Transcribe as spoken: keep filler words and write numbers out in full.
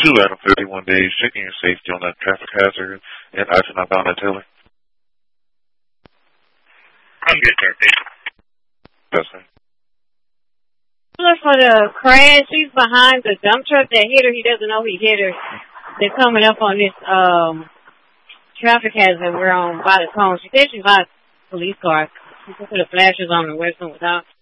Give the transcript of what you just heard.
two out of thirty-one days, checking your safety on that traffic hazard and item outbound at Taylor. I'm good, sir. Yes, sir. For the crash, she's behind the dump truck that hit her. He doesn't know he hit her. They're coming up on this um traffic hazard we're on by the cone. She said she's by a police car. She put the flashers on and wear some without.